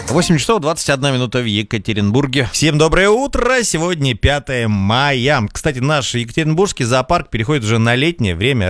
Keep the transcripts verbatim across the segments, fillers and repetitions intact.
восемь часов двадцать одна минута в Екатеринбурге. Всем доброе утро. Сегодня пятое мая. Кстати, наш Екатеринбургский зоопарк переходит уже на летнее время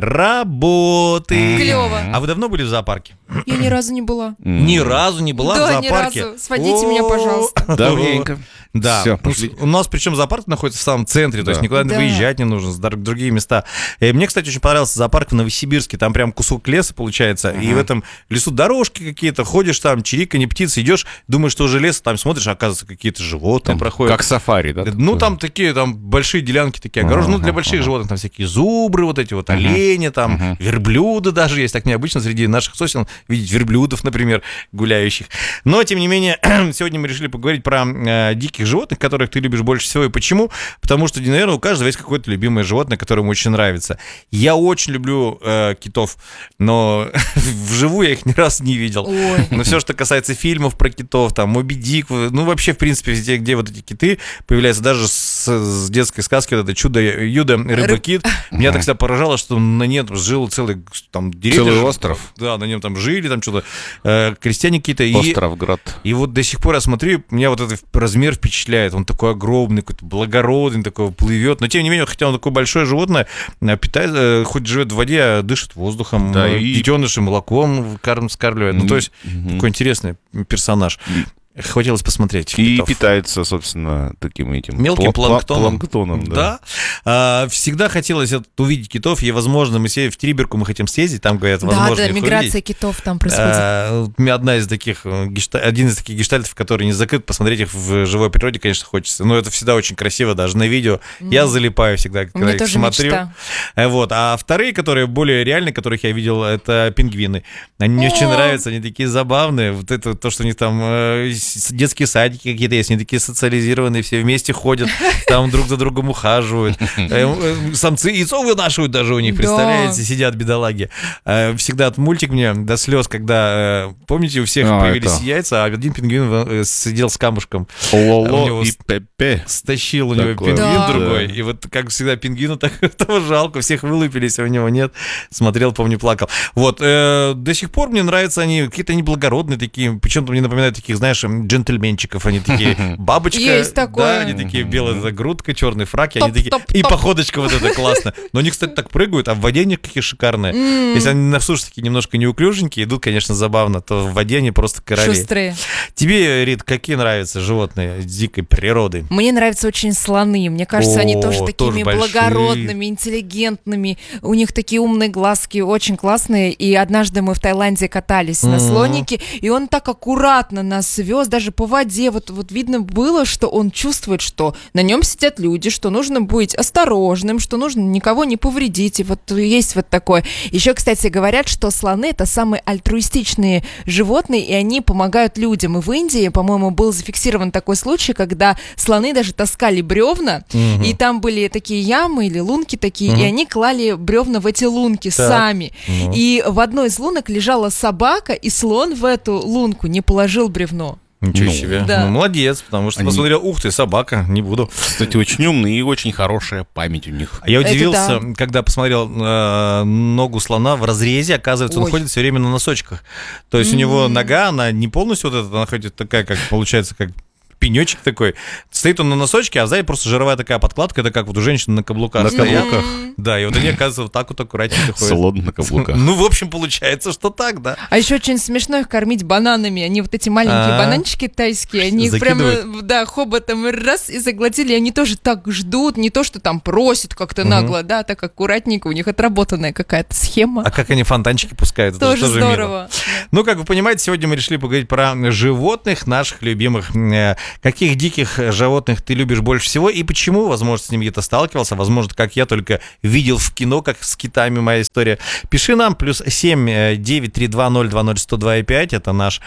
работы. Клево. А вы давно были в зоопарке? Я ни разу не была. Ни разу не была Да, в зоопарке? ни разу. Сводите меня, пожалуйста. Давненько. Да, Всё, у нас причем зоопарк находится в самом центре, то Да. есть никуда Да. выезжать не нужно, в другие места. И мне, кстати, очень понравился зоопарк в Новосибирске, там прям кусок леса получается, и в этом лесу дорожки какие-то, ходишь там, чириканье птиц, идешь, думаешь, что уже лес, там смотришь, а оказывается, какие-то животные Там проходят. Как сафари, да? Ну, такое? там такие, там большие делянки такие огорожены, ну, для Ага, больших ага. животных, там всякие зубры, вот эти вот олени, там, верблюды даже есть, так необычно среди наших сосен видеть верблюдов, например, гуляющих. Но, тем не менее, сегодня мы решили поговорить про э, диких животных, которых ты любишь больше всего, и почему? Потому что, наверное, у каждого есть какое-то любимое животное, которое ему очень нравится. Я очень люблю э, китов, но вживую я их ни разу не видел. Ой. Но все, что касается фильмов про китов, там, Моби Дик, ну, вообще, в принципе, везде, где вот эти киты появляются, даже с, с детской сказки, вот это чудо Юда, рыба-кит, меня так всегда поражало, что на нем жил целый, там, деревня. Целый жил- остров. Да, на нем там жили, там что-то, э, крестьяне какие-то. И, Островград. и вот до сих пор я смотрю, меня вот этот размер впечатляет, он такой огромный, какой-то благородный, такой плывет, но тем не менее, хотя он такое большое животное, э, питает, э, хоть живет в воде, а дышит воздухом, Да, э, и- детеныши молоком карм скармливает, ну, то есть, такой интересный персонаж. Хотелось посмотреть. И китов. питается, собственно, таким этим Мелким пла- планктоном. планктоном, да. Да. А, всегда хотелось это, увидеть китов, и, возможно, мы все в Териберку мы хотим съездить, там, говорят, Да, возможно, да, их миграция увидеть. китов там происходит. А, вот мне одна из таких, э, гешта- один из таких гештальтов, который не закрыт, посмотреть их в живой природе, конечно, хочется. Но это всегда очень красиво, даже на видео. Я залипаю всегда, У когда меня их тоже смотрю. мечта. Э, Вот. А вторые, которые более реальные, которых я видел, это пингвины. Они мне О! очень нравятся, они такие забавные. Вот это то, что у них там э, с- детские садики какие-то есть, они такие социализированные, все вместе ходят, там друг за другом ухаживают. Э, э, Самцы яйцо вынашивают даже у них, Да. представляете, сидят бедолаги. Э, Всегда от мультик мне до слез, когда, э, помните, у всех А, появились это. яйца, а один пингвин э, сидел с камушком. У Лоло него и с- Пепе. Стащил у него Такое. пингвин Да. другой. И вот, как всегда, пингвину так этого жалко. Всех вылупились, а у него нет. Смотрел, помню, плакал. Вот. э, до сих пор мне нравятся они. Какие-то они благородные такие. Почему-то мне напоминают таких, знаешь, м, джентльменчиков. Они такие, бабочка. Есть такое. Да, они такие, белая эта грудка, черный фрак. И они такие, Топ, топ, и топ. походочка вот эта классная. Но они, кстати, так прыгают, а в воде они какие шикарные. Если они на суше такие немножко неуклюженькие, идут, конечно, забавно, то в воде они просто короли. Шустрые. Тебе, Рит, какие нравятся животные с дикой природы? Мне нравятся очень слоны. Мне кажется, они О, тоже тоже такими большие. благородными, интеллигентными. У них такие умные глазки, очень классные. И однажды мы в Таиланде катались на Мгм. слонике, и он так аккуратно нас вез, даже по воде. Вот, вот видно было, что он чувствует, что на нем сидят люди, что нужно быть осторожным, что нужно никого не повредить. И вот есть вот такое. Еще, кстати, говорят, что слоны — это самые альтруистичные животные, и они помогают людям. И в Индии, по-моему, был зафиксирован такой случай, когда слоны даже таскали бревна, Мгм. и там были такие ямы или лунки такие, Мгм. и они клали бревна в эти лунки Так. сами. Ну. И в одной из лунок лежала собака, и слон в эту лунку не положил бревно. Ничего Ну, себе. да. Ну, молодец, потому что Они- посмотрел, ух ты, собака, не буду. Кстати, очень умные и очень хорошая память у них. А Я Это удивился, да. когда посмотрел э, ногу слона в разрезе, оказывается, он Ой. ходит все время на носочках. То есть у него нога, она не полностью вот эта, она ходит такая, как получается, как пенечек такой. Стоит он на носочке, а сзади просто жировая такая подкладка, это как вот у женщин на каблуках На стоят. каблуках. Да, и вот они, оказывается, вот так вот аккуратненько ходят. Слон на каблуках. Ну, в общем, получается, что так, да. А еще очень смешно их кормить бананами. Они вот эти маленькие А. бананчики тайские, они их Закидывают. прямо, да, хоботом раз и заглотили. И они тоже так ждут, не то, что там просят как-то Мгм. нагло, да, так аккуратненько. У них отработанная какая-то схема. А как они фонтанчики пускают, это же Тоже тоже мило. здорово. Ну, как вы понимаете, сегодня мы решили поговорить про животных, наших любимых. Э, Каких диких животных ты любишь больше всего и почему? Возможно, с ними где-то сталкивался, возможно, как я, только видел в кино, как с китами моя история. Пиши нам, плюс семь девять три два ноль два ноль сто два и пять, это наш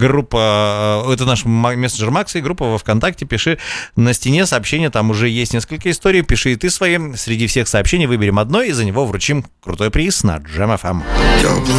группа, э, это наш ма- мессенджер Макса и группа во ВКонтакте. Пиши на стене сообщения, там уже есть несколько историй. Пиши и ты свои. Среди всех сообщений выберем одно и за него вручим крутой приз на Джем эф эм.